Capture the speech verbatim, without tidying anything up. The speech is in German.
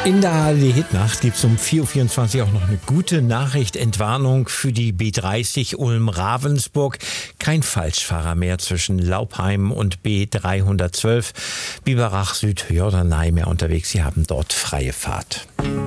In der A R D-Hitnacht gibt es um vier Uhr vierundzwanzig auch noch eine gute Nachricht. Entwarnung für die B dreißig Ulm-Ravensburg. Kein Falschfahrer mehr zwischen Laupheim und B dreihundertzwölf. Biberach Süd, Jorderney mehr unterwegs. Sie haben dort freie Fahrt.